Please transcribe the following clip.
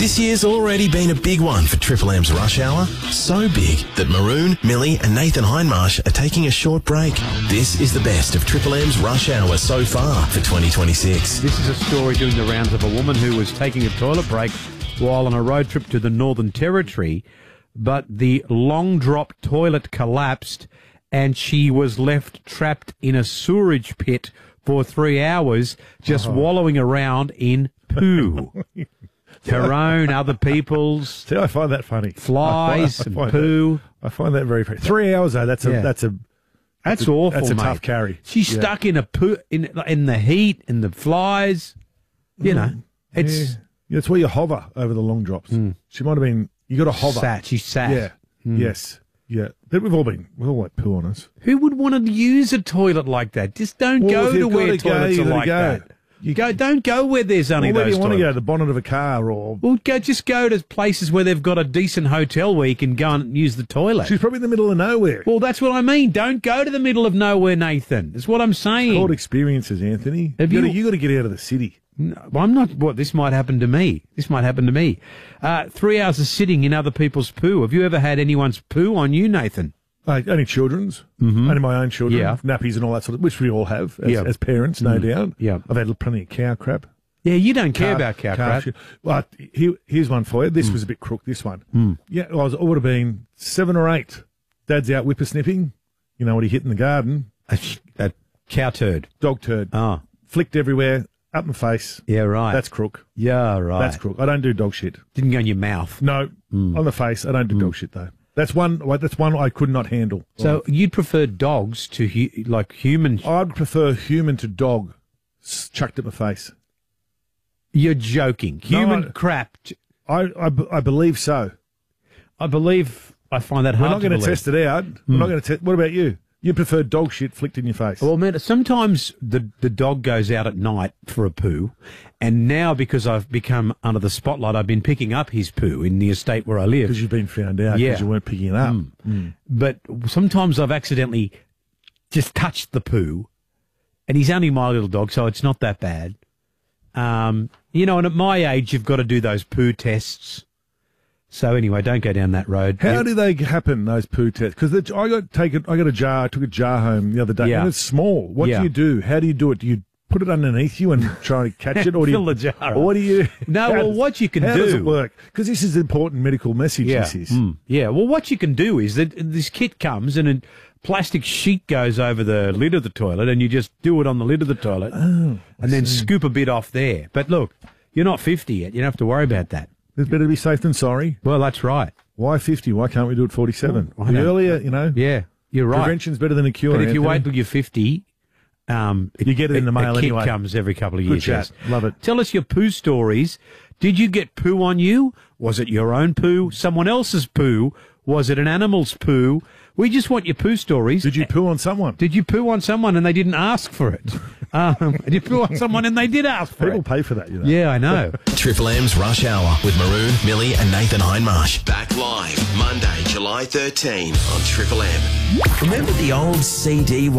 This year's already been a big one for Triple M's Rush Hour. So big that Maroon, Millie and Nathan Hindmarsh are taking a short break. This is the best of Triple M's Rush Hour so far for 2026. This is a story doing the rounds of a woman who was taking a toilet break while on a road trip to the Northern Territory, but the long drop toilet collapsed and she was left trapped in a sewerage pit for 3 hours, just wallowing around in poo. Her own, other people's. See, I find that funny. Flies and poo. I find that very funny. 3 hours though. That's awful. That's a mate. tough carry. She's stuck in a poo in the heat and the flies. You know, it's that's where you hover over the long drops. She might have been. You got to hover. She's sat. Yeah. Yes. Yeah. But we've all had poo on us. Who would want to use a toilet like that? Just don't go to where toilets are like that. Don't go where there's only where those do you want to toilets. go? The bonnet of a car or... Well, just go to places where they've got a decent hotel where you can go and use the toilet. She's probably in the middle of nowhere. Well, that's what I mean. Don't go to the middle of nowhere, Nathan. That's what I'm saying. It's called experiences, Anthony. You got to get out of the city. No, I'm not. What? This might happen to me. 3 hours of sitting in other people's poo. Have you ever had anyone's poo on you, Nathan? Only children's. Only my own children. Yeah. Nappies and all that sort of, which we all have as parents, no doubt. Yeah. I've had plenty of cow crap. Yeah, you don't care about cow crap. Well, here's one for you. This was a bit crook, this one. Yeah, I would have been 7 or 8. Dad's out whippersnipping. You know what he hit in the garden? A cow turd. Dog turd. Oh. Flicked everywhere, up my face. Yeah, right. That's crook. Yeah, right. That's crook. I don't do dog shit. Didn't go in your mouth. No, on the face. I don't do dog shit, though. That's one I could not handle. So you'd prefer dogs to human? I'd prefer human to dog chucked at my face. You're joking. Human crap. I believe so. I find that hard. We're not going to believe. test it out. We're not going to test. What about you? You prefer dog shit flicked in your face? Well, man, sometimes the dog goes out at night for a poo, and now because I've become under the spotlight, I've been picking up his poo in the estate where I live. Because you've been found out because you weren't picking it up. But sometimes I've accidentally just touched the poo, and he's only my little dog, so it's not that bad. And at my age, you've got to do those poo tests. So anyway, don't go down that road. How do they happen, those poo tests? Because I took a jar home the other day, and it's small. What do you do? How do you do it? Do you put it underneath you and try to catch it, or do you fill the jar up? Or what do you? No, what you can do? How does it work? Because this is an important medical message. Yeah, this is. Yeah. Well, what you can do is that this kit comes and a plastic sheet goes over the lid of the toilet, and you just do it on the lid of the toilet, and then scoop a bit off there. But look, you're not 50 yet. You don't have to worry about that. It's better to be safe than sorry. Well, that's right. Why 50? Why can't we do it 47? Well, the earlier, Yeah, you're right. Prevention's better than a cure. But if you Anthony. wait till you're 50, you get it in the mail a kit anyway. comes every couple of Good years. chat. Yes. Love it. Tell us your poo stories. Did you get poo on you? Was it your own poo? Someone else's poo? Was it an animal's poo? We just want your poo stories. Did you poo on someone? Did you poo on someone and they didn't ask for it? Did you poo on someone and they did ask for People it? pay for that, you know. Yeah, I know. Triple M's Rush Hour with Maroon, Millie and Nathan Hindmarsh. Back live Monday, July 13 on Triple M. Remember the old CD